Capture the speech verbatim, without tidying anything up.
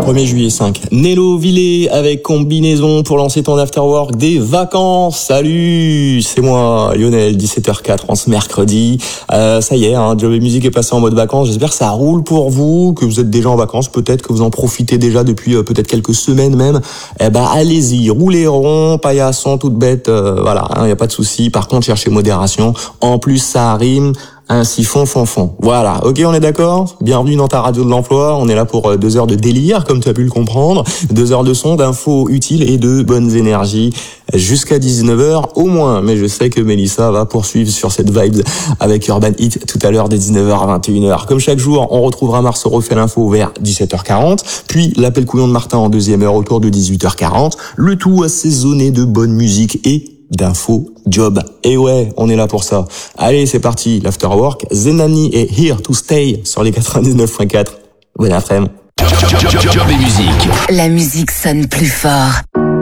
premier juillet cinq. Nello Villé avec Combinaison pour lancer ton afterwork des vacances. Salut, c'est moi, Lionel, dix-sept heures quatre en ce mercredi. Euh, ça y est, hein, Job et Musique est passé en mode vacances. J'espère que ça roule pour vous, que vous êtes déjà en vacances, peut-être que vous en profitez déjà depuis euh, peut-être quelques semaines même. Eh ben, allez-y, roulez rond, paillasson, toute bête, euh, voilà, il hein, y a pas de souci. Par contre, cherchez modération. En plus, ça rime. Un siphon fond fond. Voilà, ok, on est d'accord. Bienvenue dans ta radio de l'emploi. On est là pour deux heures de délire, comme tu as pu le comprendre. Deux heures de son, d'infos utiles et de bonnes énergies jusqu'à dix-neuf heures au moins. Mais je sais que Mélissa va poursuivre sur cette vibe avec Urban Hit tout à l'heure des dix-neuf heures à vingt et une heures. Comme chaque jour, on retrouvera Marceau refait l'info vers dix-sept heures quarante. Puis l'appel couillon de Martin en deuxième heure autour de dix-huit heures quarante. Le tout assaisonné de bonne musique et d'infos job. Et ouais, on est là pour ça. Allez, c'est parti, l'afterwork. Zenani est Here to Stay sur les quatre-vingt-dix-neuf point quatre. Bon après-midi. Job et musique. La musique sonne plus fort.